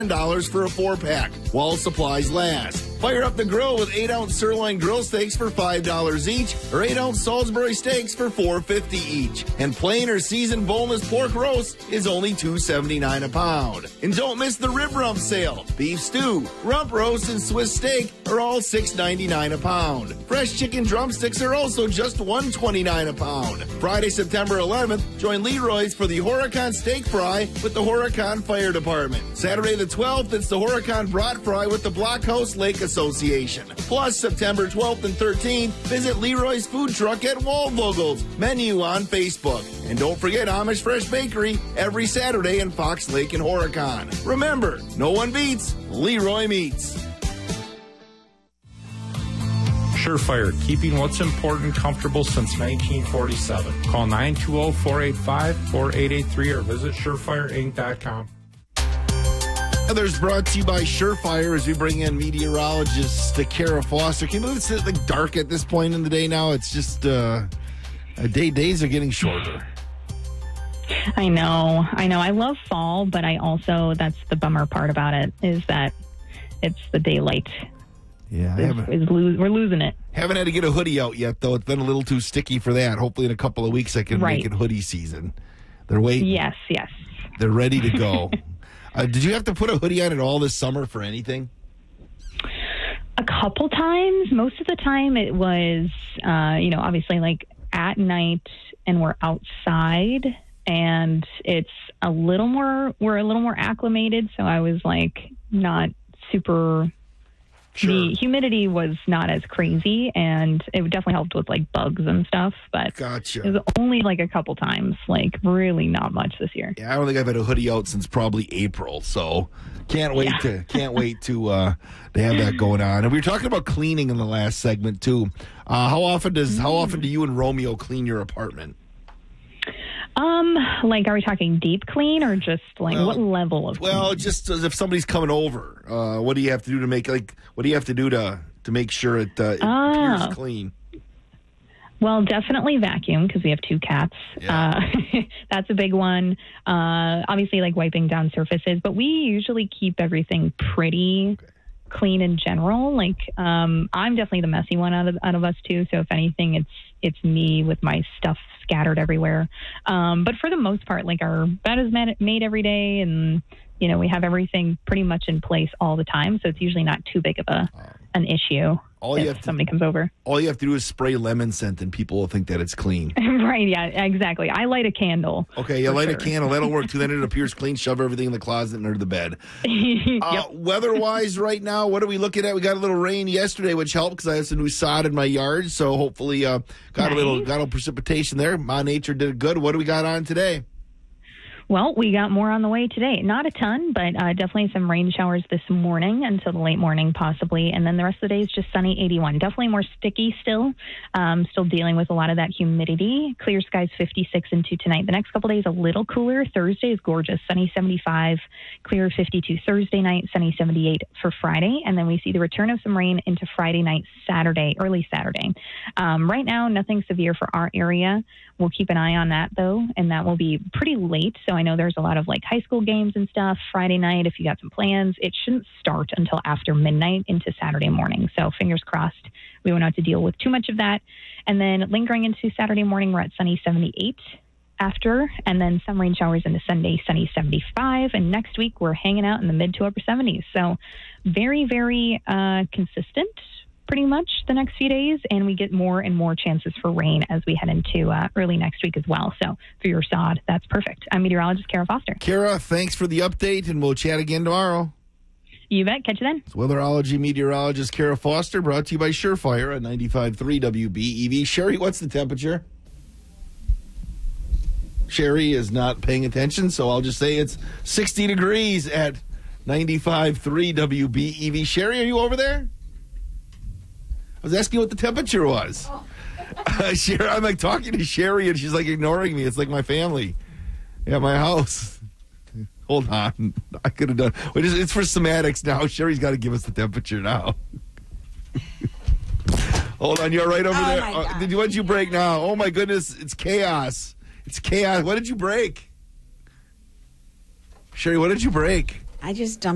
$10 for a 4-pack while supplies last. Fire up the grill with 8-ounce sirloin grill steaks for $5 each or 8-ounce Salisbury steaks for $4.50 each. And plain or seasoned boneless pork roast is only $2.79 a pound. And don't miss the rib rump sale. Beef stew, rump roast, and Swiss steak are all $6.99 a pound. Fresh chicken drumsticks are also just $1.29 a pound. Friday, September 11th, join Leroy's for the Horicon Steak Fry with the Horicon Fire Department. Saturday the 12th, it's the Horicon Brat Fry with the Blockhouse Lake Association. Plus, September 12th and 13th, visit Leroy's Food Truck at Waldvogel's. Menu on Facebook. And don't forget Amish Fresh Bakery every Saturday in Fox Lake and Horicon. Remember, no one beats Leroy Meats. Surefire, keeping what's important comfortable since 1947. Call 920-485-4883 or visit surefireinc.com. Others brought to you by Surefire as we bring in meteorologist Kara Foster. Can you believe it's like dark at this point in the day now? It's just days are getting shorter. I know. I love fall, but that's the bummer part about it is that it's the daylight. Yeah, we're losing it. Haven't had to get a hoodie out yet, though. It's been a little too sticky for that. Hopefully in a couple of weeks I can make it hoodie season. They're waiting. Yes. They're ready to go. Did you have to put a hoodie on at all this summer for anything? A couple times. Most of the time it was, obviously like at night and we're outside and we're a little more acclimated. So I was like not super... Sure. The humidity was not as crazy, and it definitely helped with like bugs and stuff. But Gotcha. It was only like a couple times, like really not much this year. Yeah, I don't think I've had a hoodie out since probably April, so can't wait to have that going on. And we were talking about cleaning in the last segment too. How often do you and Romeo clean your apartment? Like, are we talking deep clean or just like what level of clean? Well, just as if somebody's coming over, what do you have to do to make sure it appears clean? Well, definitely vacuum because we have 2 cats. Yeah. That's a big one. Obviously, like wiping down surfaces, but we usually keep everything pretty clean in general. Like, I'm definitely the messy one out of us too. So if anything, it's me with my stuff scattered everywhere. But for the most part, like our bed is made every day, and we have everything pretty much in place all the time. So it's usually not too big of an issue. Somebody comes over. All you have to do is spray lemon scent and people will think that it's clean. Right, yeah, exactly. I light a candle. Okay, light a candle. That'll work too. Then it appears clean. Shove everything in the closet and under the bed. Yep. Weather-wise right now, what are we looking at? We got a little rain yesterday, which helped because I have some new sod in my yard. So hopefully got a little precipitation there. Ma Nature did good. What do we got on today? Well, we got more on the way today. Not a ton, but definitely some rain showers this morning until the late morning possibly. And then the rest of the day is just sunny 81. Definitely more sticky still. Still dealing with a lot of that humidity. Clear skies 56 into tonight. The next couple days a little cooler. Thursday is gorgeous. Sunny 75, clear 52 Thursday night, sunny 78 for Friday. And then we see the return of some rain into Friday night, early Saturday. Right now, nothing severe for our area. We'll keep an eye on that, though, and that will be pretty late. So I know there's a lot of like high school games and stuff Friday night. If you got some plans, it shouldn't start until after midnight into Saturday morning. So fingers crossed we won't have to deal with too much of that. And then lingering into Saturday morning, we're at sunny 78 after, and then some rain showers into Sunday, sunny 75. And next week, we're hanging out in the mid to upper 70s. So very, very consistent pretty much the next few days, and we get more and more chances for rain as we head into early next week as well. So for your sod, that's perfect. I'm meteorologist Kara Foster. Kara, thanks for the update, and we'll chat again tomorrow. You bet. Catch you then. It's weatherology meteorologist Kara Foster, brought to you by Surefire on 95.3 WBEV. Sherry, what's the temperature? Sherry is not paying attention, so I'll just say it's 60 degrees at 95.3 WBEV. Sherry, are you over there? I was asking what the temperature was. Sherry, I'm like talking to Sherry, and she's like ignoring me. It's like my family at my house. Hold on. I could have done. It's for semantics now. Sherry's got to give us the temperature now. Hold on. You're right over there. What did you break now? Oh, my goodness. It's chaos. It's chaos. What did you break? Sherry, what did you break? I just dumped